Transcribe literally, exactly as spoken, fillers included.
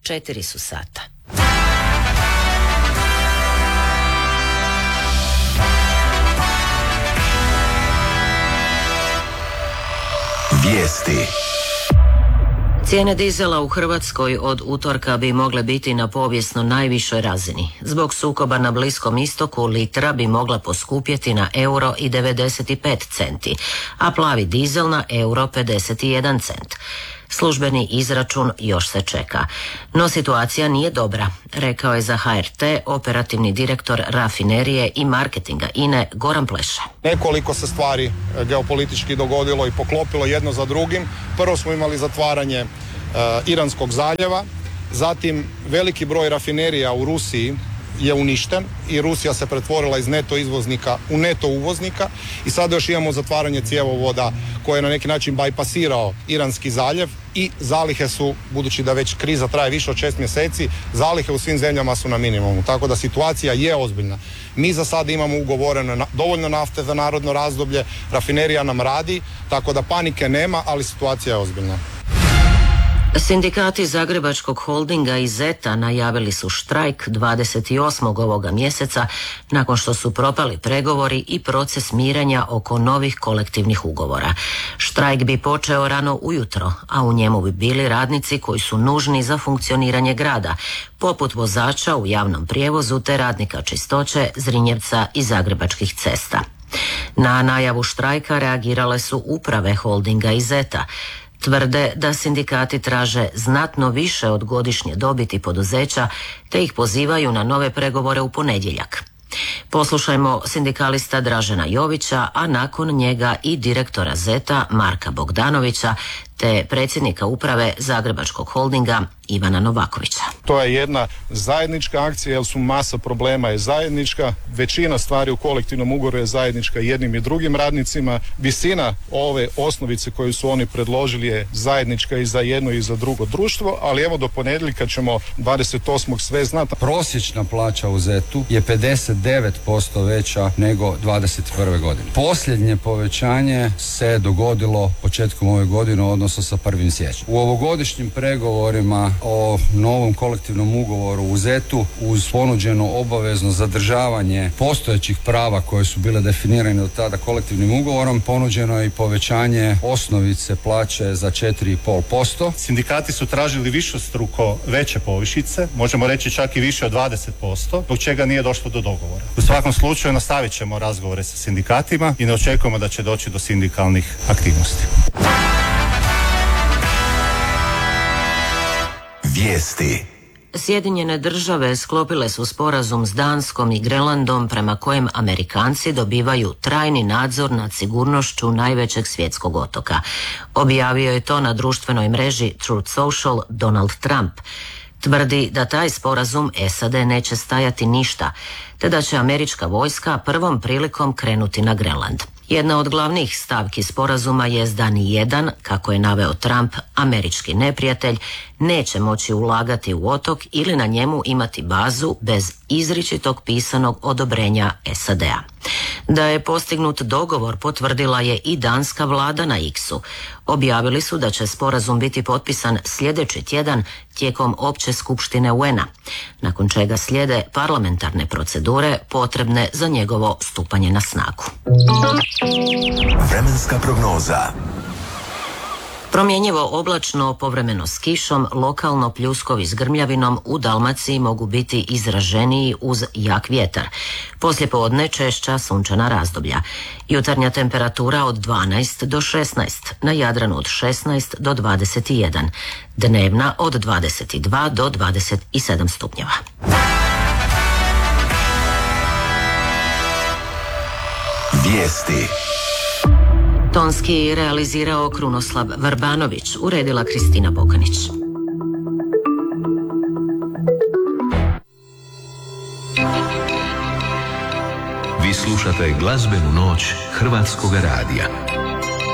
četiri su sata. Vijesti. Cijene dizela u Hrvatskoj od utorka bi mogle biti na povijesno najvišoj razini. Zbog sukoba na Bliskom istoku litra bi mogla poskupjeti na euro i devedeset pet centi, a plavi dizel na euro pedeset jedan cent. Službeni izračun još se čeka. No situacija nije dobra, rekao je za H R T operativni direktor rafinerije i marketinga I N E Goran Pleša. Nekoliko se stvari geopolitički dogodilo i poklopilo jedno za drugim. Prvo smo imali zatvaranje uh, Iranskog zaljeva, zatim veliki broj rafinerija u Rusiji je uništen i Rusija se pretvorila iz neto izvoznika u neto uvoznika i sada još imamo zatvaranje cjevovoda koji je na neki način bajpasirao Iranski zaljev i zalihe su, budući da već kriza traje više od šest mjeseci, zalihe u svim zemljama su na minimumu, tako da situacija je ozbiljna. Mi za sada imamo ugovoreno na, dovoljno nafte za narodno razdoblje, rafinerija nam radi, tako da panike nema, ali situacija je ozbiljna. Sindikati Zagrebačkog holdinga i Zeta najavili su štrajk dvadeset osmog ovoga mjeseca nakon što su propali pregovori i proces mirenja oko novih kolektivnih ugovora. Štrajk bi počeo rano ujutro, a u njemu bi bili radnici koji su nužni za funkcioniranje grada, poput vozača u javnom prijevozu te radnika čistoće, Zrinjevca i Zagrebačkih cesta. Na najavu štrajka reagirale su uprave holdinga i Zeta. Tvrde da sindikati traže znatno više od godišnje dobiti poduzeća te ih pozivaju na nove pregovore u ponedjeljak. Poslušajmo sindikalista Dražena Jovića, a nakon njega i direktora Zeta Marka Bogdanovića te predsjednika uprave Zagrebačkog holdinga Ivana Novakovića. To je jedna zajednička akcija jer su masa problema je zajednička, većina stvari u kolektivnom ugovoru je zajednička jednim i drugim radnicima, visina ove osnovice koju su oni predložili je zajednička i za jedno i za drugo društvo, ali evo do ponedjeljka ćemo dvadeset osmog sve znati. Prosječna plaća u Zetu je pedeset devet posto veća nego dvadeset prve godine. Posljednje povećanje se dogodilo početkom ove godine, odnosno sa prvim siječnjem. U ovogodišnjim pregovorima o novom kolektivnom ugovoru u Zetu uz ponuđeno obavezno zadržavanje postojećih prava koje su bile definirane od tada kolektivnim ugovorom, ponuđeno je i povećanje osnovice plaće za četiri zarez pet posto. Sindikati su tražili višestruko veće povišice, možemo reći čak i više od dvadeset posto, zbog čega nije došlo do dogovora. U svakom slučaju nastavit ćemo razgovore sa sindikatima i ne očekujemo da će doći do sindikalnih aktivnosti. Vijesti. Sjedinjene države sklopile su sporazum s Danskom i Grenlandom prema kojem Amerikanci dobivaju trajni nadzor nad sigurnošću najvećeg svjetskog otoka. Objavio je to na društvenoj mreži Truth Social Donald Trump. Tvrdi da taj sporazum S A D neće stajati ništa, te da će američka vojska prvom prilikom krenuti na Grenland. Jedna od glavnih stavki sporazuma je da ni jedan, kako je naveo Trump, američki neprijatelj, neće moći ulagati u otok ili na njemu imati bazu bez izričitog pisanog odobrenja S A D-a. Da je postignut dogovor potvrdila je i danska vlada na X-u. Objavili su da će sporazum biti potpisan sljedeći tjedan tijekom opće skupštine U N A, nakon čega slijede parlamentarne procedure potrebne za njegovo stupanje na snagu. Vremenska prognoza. Promjenjivo oblačno, povremeno s kišom, lokalno pljuskovi s grmljavinom u Dalmaciji mogu biti izraženiji uz jak vjetar. Poslijepodne češća sunčana razdoblja. Jutarnja temperatura od dvanaest do šesnaest, na Jadranu od šesnaest do dvadeset jedan, dnevna od dvadeset dva do dvadeset sedam stupnjeva. Vijesti. Tonski realizirao Krunoslav Vrbanović, uredila Kristina Bokanić. Vi slušate glazbenu noć Hrvatskoga radija.